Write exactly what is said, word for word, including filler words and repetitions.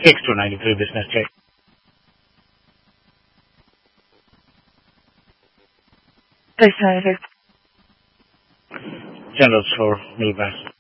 X two ninety-three business check. Designated. General store, Millbrass.